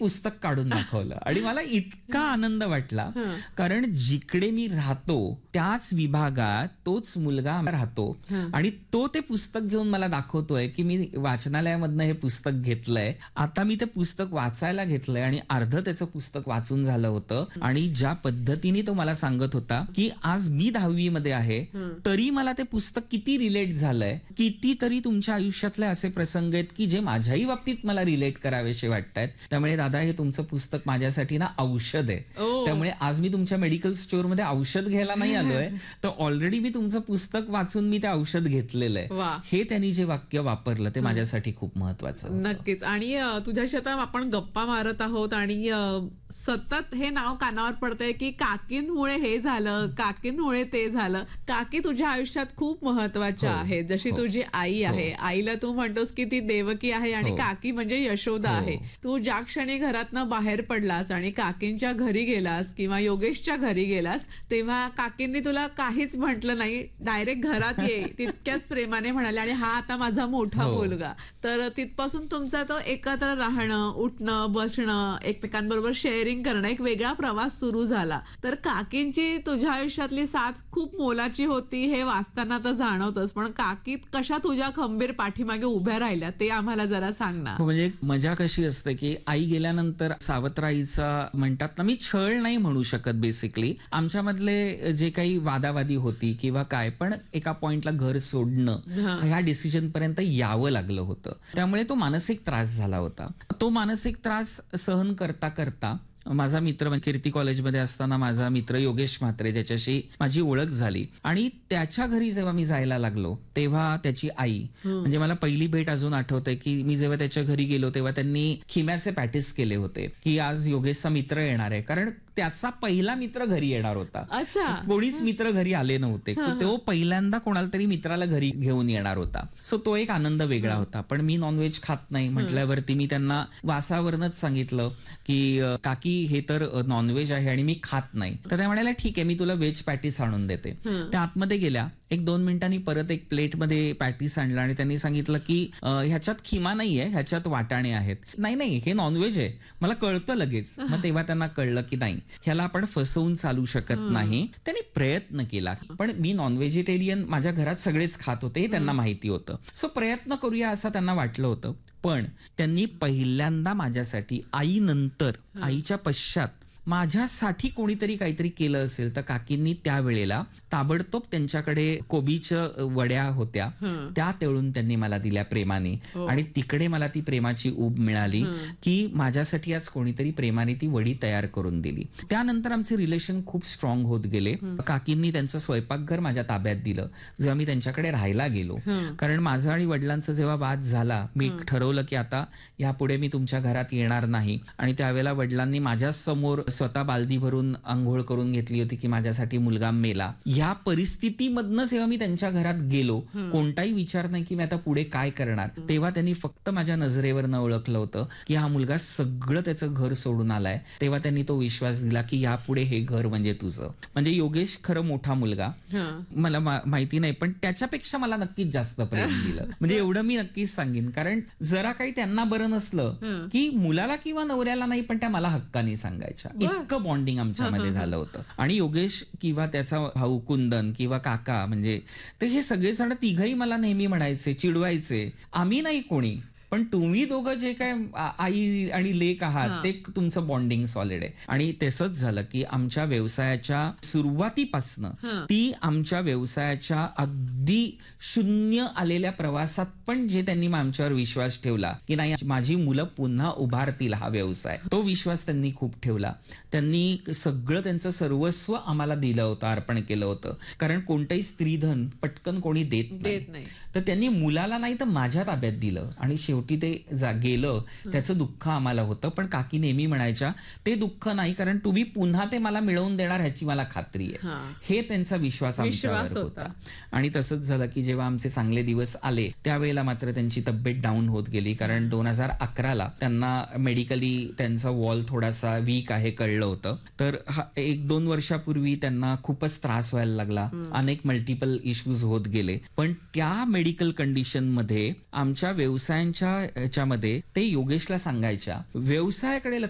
पुस्तक काढून दाखवलं आणि मला इतका आनंद वाटला, कारण जिकडे मी राहतो त्याच विभागात तोच मुलगा राहतो आणि तो ते पुस्तक घेऊन मला दाखवतोय की मी वाचनालयामधनं हे पुस्तक घेतलंय, आता मी ते पुस्तक वाचायला घेतलंय आणि अर्ध त्याचं पुस्तक वाचून झालं होतं. आणि ज्या पद्धतीने तो मला सांगत होता की आज मी 10वी मध्ये आहे तरी मला ते पुस्तक किती रिलेट झालंय, कितीतरी तुमच्या आयुष्यातले असे प्रसंग आहेत की जे माझ्याही बाबतीत मला रिलेट करावेसे वाटतायत. त्यामुळे दादा हे तुमचं पुस्तक माझ्यासाठी ना औषध आहे. त्यामुळे आज मी तुमच्या मेडिकल स्टोअर मध्ये औषध घ्यायला नाही आलोय, तर ऑलरेडी मी तुमचं पुस्तक वाचून मी ते औषध घेतलेलं आहे. हे त्यांनी जे वाक्य वापरलं ते माझ्यासाठी खूप महत्वाचं. नक्कीच. आणि तुझ्याशी आता आपण गप्पा मारत आहोत आणि सतत हे नाव कानावर पडतंय की काकींमुळे हे झालं, काकींमुळे ते झालं. काकी तुझ्या आयुष्यात खूप महत्वाच्या आहेत, जशी तुझी आई आहे. आईला तू म्हणतोस की ती देवकी आहे आणि काकी म्हणजे यशोदा आहे. तू ज्या क्षणी घरातनं बाहेर पडलास आणि काकींच्या घरी गेलास किंवा योगेशच्या घरी गेलास तेव्हा काकींनी तुला काहीच म्हटलं नाही, डायरेक्ट घरात ये तितक्याच प्रेमाने म्हणाले आणि हा आता माझा मोठा मुलगा. तर तिथपासून तुमचा तो एकत्र राहणं, उठणं, बसणं, एकमेकांबरोबर शेअरिंग करणं, एक वेगळा प्रवास सुरू झाला. तर काकींची तुझ्या आयुष्यातली साथ खूप मोलाची होती हे वाचताना तर जाणवतच, पण काकी कशा तुझ्या खंबीर पाठीमागे उभ्या राहिल्या ते आम्हाला जरा सांग ना. म्हणजे मजा कशी असते की आई गेल्यानंतर सावत्राईचा म्हणतात ना, मी छळ नाही म्हणू शकत, बेसिकली आमच्यामधले जे काही वादावादी होती किंवा काय, पण एका पॉइंटला घर सोडणं ह्या डिसिजन पर्यंत यावं लागलं होतं. त्यामुळे तो मानसिक त्रास झाला होता. तो मानसिक त्रास सहन करता करता माझा मित्र, कीर्ती कॉलेजमध्ये असताना माझा मित्र योगेश म्हात्रे, त्याच्याशी माझी ओळख झाली आणि त्याच्या घरी जेव्हा मी जायला लागलो तेव्हा त्याची आई, म्हणजे मला पहिली भेट अजून आठवते की मी जेव्हा त्याच्या घरी गेलो तेव्हा त्यांनी खिम्याचे पॅटीस केले होते की आज योगेशचा मित्र येणार आहे, कारण त्याचा पहिला मित्र घरी येणार होता. कोणीच मित्र घरी आले नव्हते, तो पहिल्यांदा कोणाला तरी मित्राला घरी घेऊन येणार होता. सो तो एक आनंद वेगळा होता. पण मी नॉनव्हेज खात नाही म्हटल्यावरती मी त्यांना वासावरनच सांगितलं की काकी हे तर नॉनव्हेज आहे आणि मी खात नाही. तर त्या म्हणाल्या ठीक आहे, मी तुला व्हेज पॅटीस आणून देते. त्या आतमध्ये गेल्या, 1-2 मिनिटांनी परत एक प्लेटमध्ये पॅटीस आणला आणि त्यांनी सांगितलं की ह्याच्यात खिमा नाहीये, ह्याच्यात वाटाणे आहेत. नाही हे नॉनव्हेज आहे. मला कळतं लगेच. मग तेव्हा त्यांना कळलं की नाही, ह्याला आपण फसवून चालू शकत नाही. त्यांनी प्रयत्न केला, पण मी नॉन व्हेजिटेरियन माझ्या घरात सगळेच खात होते हे त्यांना माहिती होतं. सो प्रयत्न करूया असं त्यांना वाटलं होतं. पण त्यांनी पहिल्यांदा माझ्यासाठी, आईनंतर, आईच्या पश्चात माझ्यासाठी कोणीतरी काहीतरी केलं असेल तर काकींनी त्यावेळेला ताबडतोब त्यांच्याकडे कोबीच्या वड्या होत्या, त्या तळून त्यांनी मला दिल्या प्रेमाने. आणि तिकडे मला ती प्रेमाची ऊब मिळाली की माझ्यासाठी आज कोणीतरी प्रेमाने ती वडी तयार करून दिली. त्यानंतर आमचे रिलेशन खूप स्ट्रॉंग होत गेले. काकींनी त्यांचं स्वयंपाकघर माझ्या ताब्यात दिलं जेव्हा मी त्यांच्याकडे राहायला गेलो. कारण माझं आणि वडिलांचं जेव्हा वाद झाला, मी ठरवलं की आता यापुढे मी तुमच्या घरात येणार नाही. आणि त्यावेळेला वडिलांनी माझ्या समोर स्वतः बालदी भरून आंघोळ करून घेतली होती की माझ्यासाठी मुलगा मेला. या परिस्थितीमधनं जेव्हा मी त्यांच्या घरात गेलो, कोणताही विचार नाही की मी आता पुढे काय करणार, तेव्हा त्यांनी फक्त माझ्या नजरेवर न ओळखलं होतं की हा मुलगा सगळं त्याचं घर सोडून आलाय. तेव्हा त्यांनी तो विश्वास दिला की यापुढे हे घर म्हणजे तुझं. म्हणजे योगेश खरं मोठा मुलगा, मला माहिती नाही, पण त्याच्यापेक्षा मला नक्कीच जास्त प्रेम दिलं. म्हणजे एवढं मी नक्कीच सांगेन, कारण जरा काही त्यांना बरं नसलं की मुलाला किंवा नवऱ्याला नाही, पण त्या मला हक्काने सांगायच्या. इतकं बॉन्डिंग आमच्यामध्ये झालं होतं. आणि योगेश किंवा त्याचा भाऊ कुंदन किंवा काका, म्हणजे ते हे सगळेजण तिघही मला नेहमी म्हणायचे, चिडवायचे, आम्ही नाही कोणी, पण तुम्ही दोघं जे काय आई आणि लेक आहात ते तुमचं बॉन्डिंग सॉलिड आहे. आणि तसंच झालं की आमच्या व्यवसायाच्या सुरुवातीपासनं ती आमच्या व्यवसायाच्या अगदी शून्य आलेल्या प्रवासात पण जे त्यांनी आमच्यावर विश्वास ठेवला की नाही माझी मुलं पुन्हा उभारतील हा व्यवसाय, तो विश्वास त्यांनी खूप ठेवला. त्यांनी सगळं त्यांचं सर्वस्व आम्हाला दिलं होतं, अर्पण केलं होतं. कारण कोणतंही स्त्रीधन पटकन कोणी देत नाही. तर त्यांनी मुलाला नाही तर माझ्या ताब्यात दिलं आणि शेवटी ते गेलं. त्याचं दुःख आम्हाला होतं, पण काकी नेहमी म्हणायच्या ते दुःख नाही, कारण तुम्ही पुन्हा ते मला मिळवून देणार ह्याची मला खात्री आहे. हे त्यांचा विश्वास आमच्यावर होता. आणि तसंच झालं की जेव्हा आमचे चांगले दिवस आले त्यावेळेला मात्र त्यांची तब्येत डाऊन होत गेली. कारण 2011ला त्यांना मेडिकली त्यांचा वॉल थोडासा वीक आहे कळलं होतं. तर 1-2 वर्षापूर्वी त्यांना खूपच त्रास व्हायला लागला, अनेक मल्टिपल इश्यूज होत गेले. पण त्या मेडिकल कंडिशन मध्ये आमच्या व्यवसायांच्या ह्याच्यामध्ये ते योगेशला सांगायच्या, व्यवसायाकडे